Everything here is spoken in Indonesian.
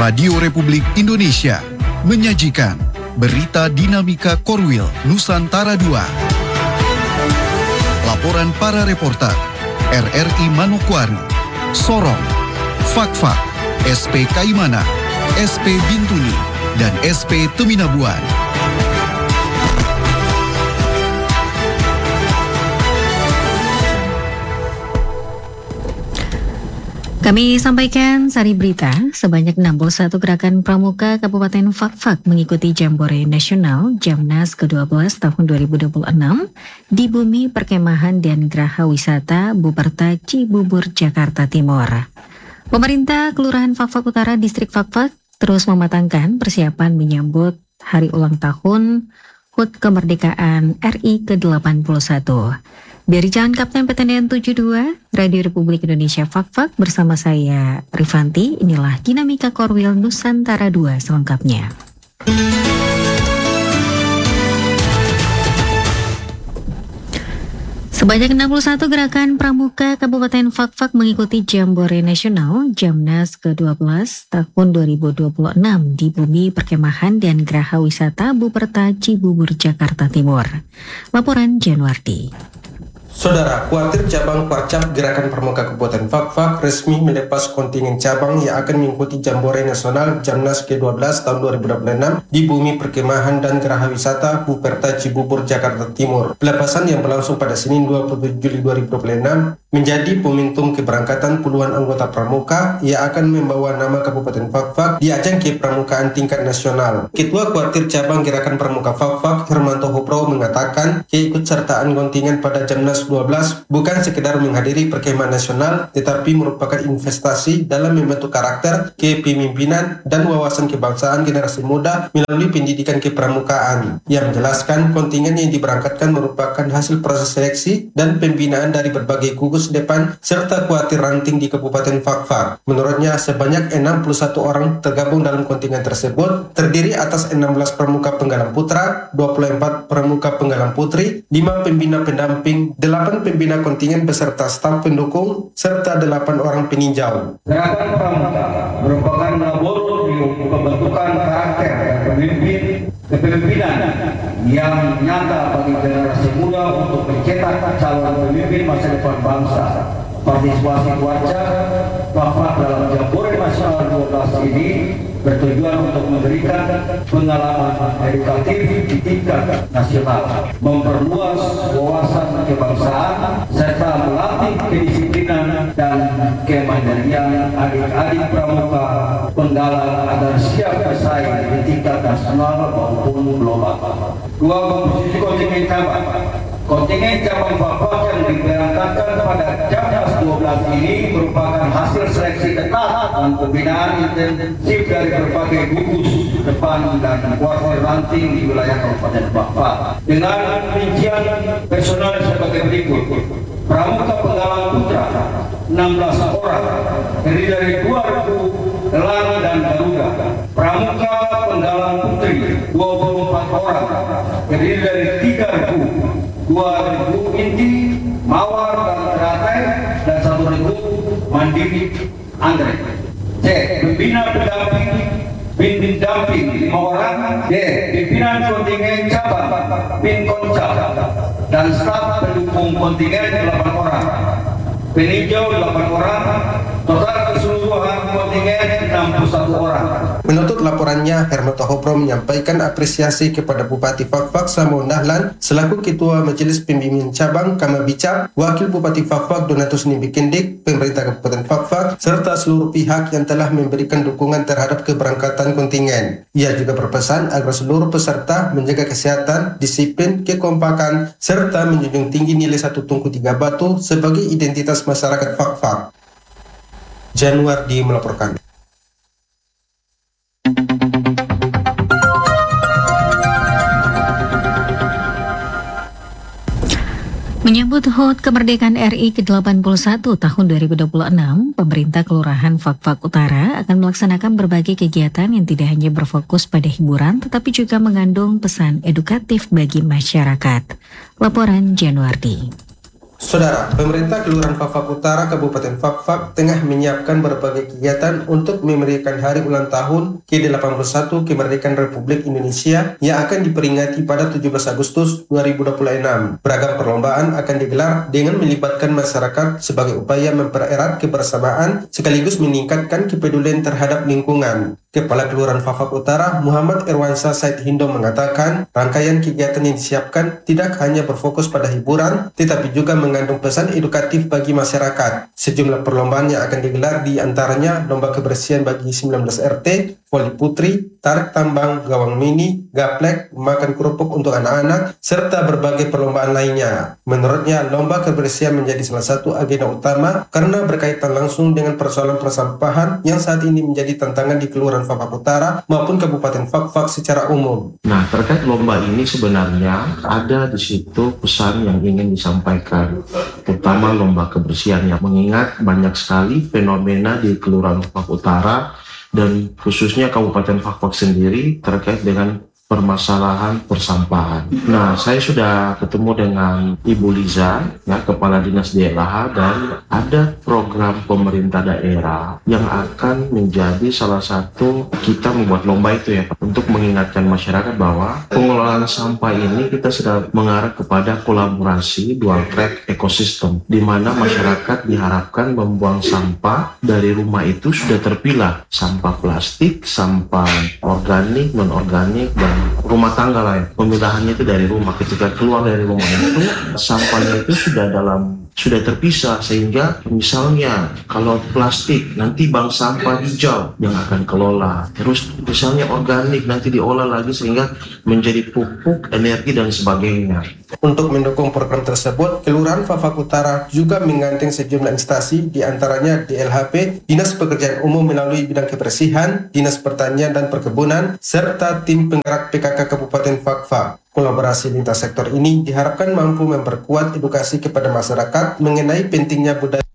Radio Republik Indonesia menyajikan Berita Dinamika Korwil Nusantara II. Laporan para reporter RRI Manokwari, Sorong, Fakfak, SP Kaimana, SP Bintuni, dan SP Teminabuan. Kami sampaikan sari berita, sebanyak 61 gerakan pramuka Kabupaten Fakfak mengikuti Jambore Nasional Jamnas ke-12 tahun 2026 di Bumi Perkemahan dan Geraha Wisata Buperta Cibubur, Jakarta Timur. Pemerintah Kelurahan Fakfak Utara Distrik Fakfak terus mematangkan persiapan menyambut hari ulang tahun HUT Kemerdekaan RI ke-81. Dari Jalan Kapten PTN 72, Radio Republik Indonesia Fakfak bersama saya Rifanti, inilah Dinamika Korwil Nusantara II selengkapnya. Sebanyak 61 gerakan pramuka Kabupaten Fakfak mengikuti Jambore Nasional Jamnas ke-12 tahun 2026 di Bumi Perkemahan dan Geraha Wisata Buperta Cibubur, Jakarta Timur. Laporan Januardi. Saudara, Kuartir Cabang Kuarcap Gerakan Pramuka Kabupaten Fakfak resmi melepas kontingen cabang yang akan mengikuti Jambore Nasional Jamnas ke-12 tahun 2026 di Bumi Perkemahan dan Geraha Wisata Buperta Cibubur, Jakarta Timur. Pelepasan yang berlangsung pada Senin 27 Juli 2026 menjadi momentum keberangkatan puluhan anggota pramuka yang akan membawa nama Kabupaten Fakfak di ajang kepramukaan tingkat nasional. Ketua Kuartir Cabang Gerakan Pramuka Fakfak, Hermanto Hopro, mengatakan keikutsertaan kontingen pada Jamnas 12 bukan sekedar menghadiri perkemahan nasional, tetapi merupakan investasi dalam membentuk karakter, kepemimpinan, dan wawasan kebangsaan generasi muda melalui pendidikan kepramukaan. Yang menjelaskan kontingen yang diberangkatkan merupakan hasil proses seleksi dan pembinaan dari berbagai gugus depan serta kuartir ranting di Kabupaten Fakfak. Menurutnya, sebanyak 61 orang tergabung dalam kontingen tersebut, terdiri atas 16 pramuka penggalang putra, 24 pramuka penggalang putri, 5 pembina pendamping, 8 pembina kontingen beserta staf pendukung, serta 8 orang peninjau. Gerakan pramuka merupakan laboratorium pembentukan karakter kepemimpinan yang nyata bagi generasi muda untuk mencetak calon pemimpin masa depan bangsa. Partisipasi Kuarcap Fakfak dalam Jambore Nasional 12 ini bertujuan untuk memberikan pengalaman edukatif di tingkat nasional, memperluas wawasan kebangsaan, serta melatih kedisiplinan dan kemandirian adik-adik pramuka penggalang agar siap bersaing di tingkat nasional maupun global. Dua komposisi kontingen cabang. Kontingen cabang Fakfak yang diberangkatkan pada Jamnas 12 ini merupakan hasil seleksi ketat dan pembinaan intensif dari berbagai gugus depan dan kuartir ranting di wilayah Kabupaten Fakfak. Dengan rincian personal sebagai berikut: pramuka penggalang putra 16 orang, terdiri dari 2 regu elang dan garuda. Pramuka penggalang putri 24 orang, terdiri dari 3 regu, 2 regu inti, mawar dan teratai, dan 1 regu mandiri anggrek. C. Pembina pendamping 5 orang. D. Pimpinan kontingen cabang Pinkoncap dan staf pendukung kontingen 8 orang. Peninjau 8 orang. Total keseluruhan kontingen 61 orang. Menutup laporannya, Hermanto Hopro menyampaikan apresiasi kepada Bupati Fakfak Samuel Dahlan selaku Ketua Majelis Pembimbing Cabang Kamabicap, Wakil Bupati Fakfak Donatus Nimbikendik, pemerintah Kabupaten Fakfak, serta seluruh pihak yang telah memberikan dukungan terhadap keberangkatan kontingen. Ia juga berpesan agar seluruh peserta menjaga kesehatan, disiplin, kekompakan, serta menjunjung tinggi nilai 1 tungku 3 batu sebagai identitas masyarakat Fakfak. Januardi melaporkan. Menyambut HUT Kemerdekaan RI ke-81 tahun 2026, pemerintah Kelurahan Fakfak Utara akan melaksanakan berbagai kegiatan yang tidak hanya berfokus pada hiburan, tetapi juga mengandung pesan edukatif bagi masyarakat. Laporan Januardi. Saudara, pemerintah Kelurahan Fak-Fak Utara Kabupaten Fak-Fak tengah menyiapkan berbagai kegiatan untuk memeriahkan hari ulang tahun ke-81 kemerdekaan Republik Indonesia yang akan diperingati pada 17 Agustus 2026. Beragam perlombaan akan digelar dengan melibatkan masyarakat sebagai upaya mempererat kebersamaan sekaligus meningkatkan kepedulian terhadap lingkungan. Kepala Kelurahan Fak-Fak Utara Muhammad Irwansyah Said Hindo mengatakan rangkaian kegiatan yang disiapkan tidak hanya berfokus pada hiburan, tetapi juga mengandung pesan edukatif bagi masyarakat. Sejumlah perlombaan yang akan digelar di antaranya lomba kebersihan bagi 19 RT, voli putri, tarik tambang, gawang mini, gaplek, makan kerupuk untuk anak-anak, serta berbagai perlombaan lainnya. Menurutnya, lomba kebersihan menjadi salah satu agenda utama karena berkaitan langsung dengan persoalan persampahan yang saat ini menjadi tantangan di Kelurahan Fak-Fak Utara maupun Kabupaten Fak-Fak secara umum. Nah, terkait lomba ini sebenarnya ada di situ pesan yang ingin disampaikan, terutama lomba kebersihan yang mengingat banyak sekali fenomena di Kelurahan Fak-Fak Utara dan khususnya Kabupaten Fak-Fak sendiri terkait dengan permasalahan persampahan. Nah, saya sudah ketemu dengan Ibu Liza, ya, Kepala Dinas DLH, dan ada program pemerintah daerah yang akan menjadi salah satu kita membuat lomba itu ya, untuk mengingatkan masyarakat bahwa pengelolaan sampah ini kita sudah mengarah kepada kolaborasi dual track ekosistem, di mana masyarakat diharapkan membuang sampah dari rumah itu sudah terpilah, sampah plastik, sampah organik, non-organik, dan rumah tangga lah ya. Pemilahannya itu dari rumah. Ketika keluar dari rumah itu sampahnya itu sudah terpisah, sehingga misalnya kalau plastik nanti bank sampah hijau yang akan kelola, terus misalnya organik nanti diolah lagi sehingga menjadi pupuk, energi dan sebagainya. Untuk mendukung program tersebut, Kelurahan Fak-Fak Utara juga menggandeng sejumlah instansi, diantaranya DLHP, Dinas Pekerjaan Umum melalui bidang kebersihan, Dinas Pertanian dan Perkebunan, serta tim penggerak PKK Kabupaten Fak-Fak. Kolaborasi lintas sektor ini diharapkan mampu memperkuat edukasi kepada masyarakat mengenai pentingnya budaya